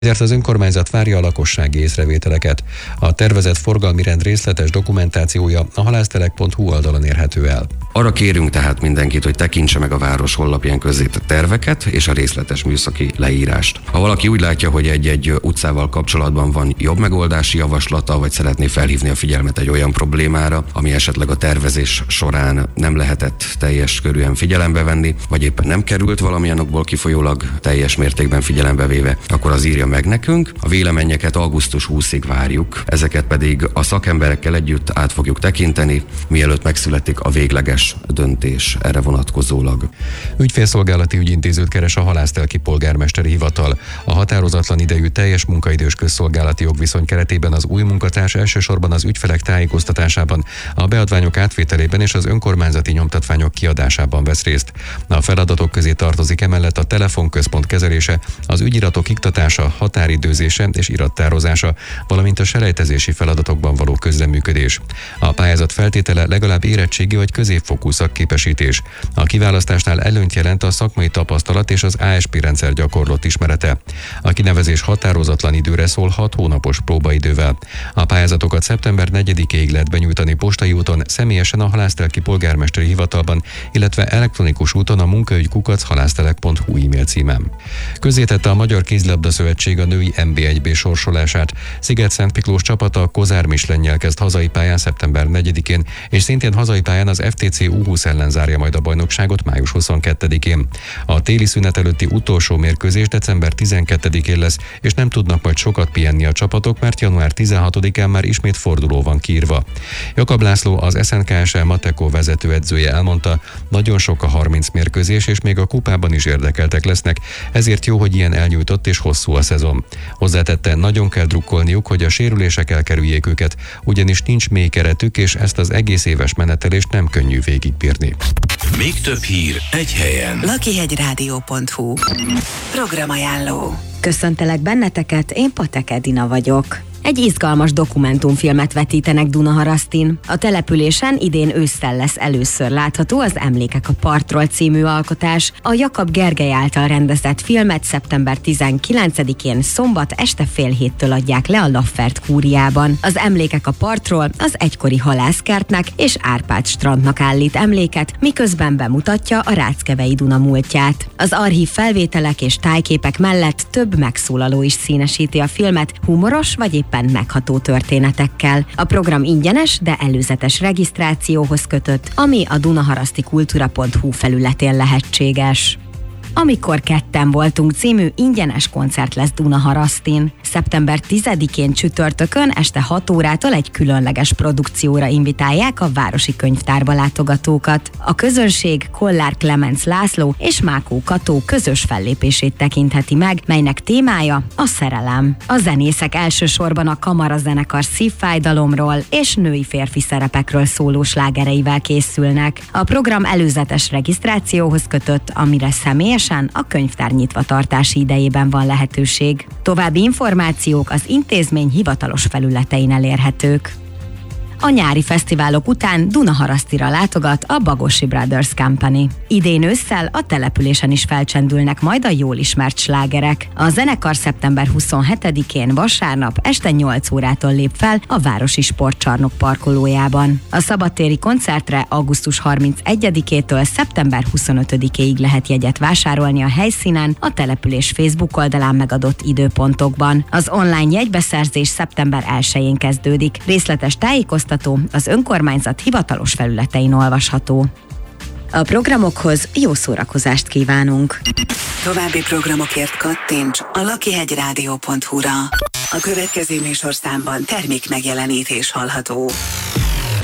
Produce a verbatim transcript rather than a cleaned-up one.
Ezért az önkormányzat várja a lakossági észrevételeket. A tervezett forgalmi rend részletes dokumentációja a halásztelek pont hu oldalon érhető el. Arra kérünk tehát mindenkit, hogy tekintse meg a város honlapján közzétett terveket és a részletes műszaki leírást. Ha valaki úgy látja, hogy egy-egy utcával kapcsolatban van jobb megoldási javaslata, vagy szeretné felhívni a figyelmet egy olyan problémára, ami esetleg a tervezés során nem lehetett teljes körűen figyelembe venni, vagy éppen nem került valamilyen okból kifolyólag teljes mértékben figyelembe véve, akkor az írja meg nekünk. A véleményeket augusztus huszadikáig várjuk, ezeket pedig a szakemberekkel együtt át fogjuk tekinteni, mielőtt megszületik a végleges döntés erre vonatkozólag. Ügyfélszolgálati ügyintézőt keres a Halásztelki polgármesteri hivatal. A határozatlan idejű teljes munkaidős közszolgálati jogviszony keretében az új munkatárs elsősorban az ügyfelek tájékoztatásában, a beadványok átvételében és az önkormányzati nyomtatványok kiadásában vesz részt. A feladatok közé tartozik emellett a telefonközpont kezelése, az ügyiratok iktatása, határidőzése és irattározása, valamint a selejtezési feladatokban való közreműködés. A pályázat feltétele legalább érettségi vagy középfokú szakképesítés. A kiválasztásnál előnyt jelent a szakmai tapasztalat és az á es pé rendszer gyakorlott ismerete. A kinevezés határozatlan időre szól hat hónapos próbaidővel. A pályázatokat szeptember negyedikéig lehet benyújtani postai úton, személyesen a Halásztelki polgármesteri hivatalban, illetve elektronikus úton a munkaügy kukac halásztelek pont hu e-mail címen. Közzétette a Magyar Kézilabda Szövetség a női en bé egy bé sorsolását. Sziget-Szent Miklós csapata Kozár Mislennyel kezd hazai pályán szeptember negyedikén, és szintén hazai pályán az ef té cé u húsz ellen zárja majd a bajnokságot május huszonkettedikén. A téli szünet előtti utolsó mérkőzés december tizenkettedikén lesz, és nem tudnak majd sokat pihenni a csapatok, mert január tizenhatodikán már ismét forduló van kiírva. Jakab László, az es en ká es el Mateko vezetőedzője elmondta, nagyon sok a harminc mérkőzés, és még a kupában is érdekeltek lesznek, ezért jó, hogy ilyen elnyújtott és hosszú a szezon. Hozzátette, nagyon kell drukkolniuk, hogy a sérülések elkerüljék őket, ugyanis nincs mély keretük, és ezt az egész éves menetelést nem könnyű végigbírni. Még több hír egy helyen. lakihegyrádió pont hu Programajánló. Köszöntelek benneteket, én Patek Edina vagyok. Egy izgalmas dokumentumfilmet vetítenek Dunaharasztin. A településen idén ősszel lesz először látható az Emlékek a partról című alkotás. A Jakab Gergely által rendezett filmet szeptember tizenkilencedikén szombat este fél héttől adják le a Laffert kúriában. Az Emlékek a partról az egykori halászkertnek és Árpád strandnak állít emléket, miközben bemutatja a Ráckevei Duna múltját. Az archív felvételek és tájképek mellett több megszólaló is színesíti a filmet, humoros vagy épp megható történetekkel. A program ingyenes, de előzetes regisztrációhoz kötött, ami a dunaharaszti kultúra pont hu felületén lehetséges. Amikor ketten voltunk című ingyenes koncert lesz Dunaharasztin. Szeptember tizedikén csütörtökön este hat órától egy különleges produkcióra invitálják a Városi Könyvtárba látogatókat. A közönség Kollár Klemenc László és Mákó Kató közös fellépését tekintheti meg, melynek témája a szerelem. A zenészek elsősorban a kamarazenekar Szívfájdalomról és női-férfi szerepekről szóló slágereivel készülnek. A program előzetes regisztrációhoz kötött, amire személyes a könyvtár nyitvatartási idejében van lehetőség. További információk az intézmény hivatalos felületein elérhetők. A nyári fesztiválok után Dunaharasztira látogat a Bagosi Brothers Company. Idén ősszel a településen is felcsendülnek majd a jól ismert slágerek. A zenekar szeptember huszonhetedikén vasárnap este nyolc órától lép fel a Városi Sportcsarnok parkolójában. A szabadtéri koncertre augusztus harmincegyedikétől szeptember huszonötödikéig lehet jegyet vásárolni a helyszínen, a település Facebook oldalán megadott időpontokban. Az online jegybeszerzés szeptember elsején kezdődik. Részletes tájékoztatás az önkormányzat hivatalos felületein olvasható. A programokhoz jó szórakozást kívánunk! További programokért kattints a lakihegyrádió pont hu-ra. A következő műsorszámban termék megjelenítés hallható.